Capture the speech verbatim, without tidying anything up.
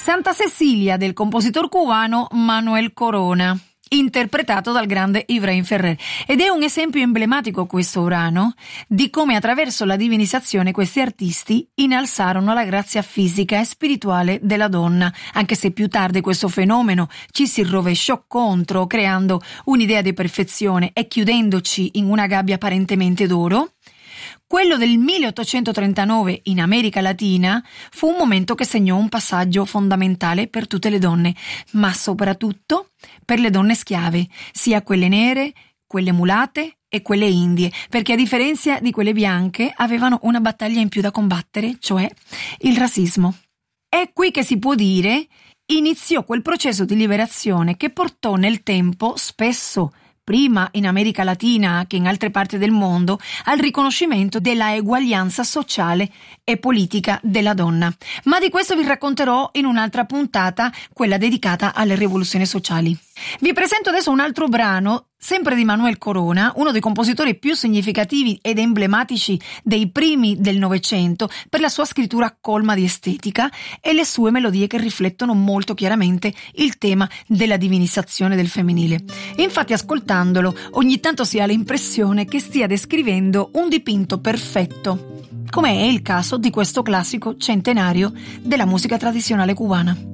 Santa Cecilia del compositor cubano Manuel Corona, interpretato dal grande Efraín Ferrer, ed è un esempio emblematico questo brano di come attraverso la divinizzazione questi artisti innalzarono la grazia fisica e spirituale della donna, anche se più tardi questo fenomeno ci si rovesciò contro, creando un'idea di perfezione e chiudendoci in una gabbia apparentemente d'oro. Quello del milleottocentotrentanove in America Latina fu un momento che segnò un passaggio fondamentale per tutte le donne, ma soprattutto per le donne schiave, sia quelle nere, quelle mulate e quelle indie, perché a differenza di quelle bianche avevano una battaglia in più da combattere, cioè il razzismo. È qui che si può dire iniziò quel processo di liberazione che portò nel tempo, spesso prima in America Latina che in altre parti del mondo, al riconoscimento della eguaglianza sociale e politica della donna. Ma di questo vi racconterò in un'altra puntata, quella dedicata alle rivoluzioni sociali. Vi presento adesso un altro brano, sempre di Manuel Corona, uno dei compositori più significativi ed emblematici dei primi del Novecento per la sua scrittura colma di estetica e le sue melodie che riflettono molto chiaramente il tema della divinizzazione del femminile. Infatti, ascoltandolo, ogni tanto si ha l'impressione che stia descrivendo un dipinto perfetto, come è il caso di questo classico centenario della musica tradizionale cubana.